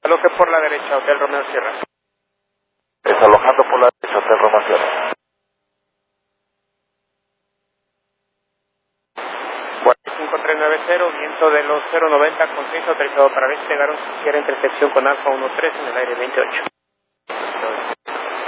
Aloje por la derecha, Hotel Romeo Sierra. Desalojando por la derecha, Hotel Romeo Sierra. 5390, viento de los 090 con 6 autorizado para despegar un siquiera intercepción con Alfa 13 en el aire 28.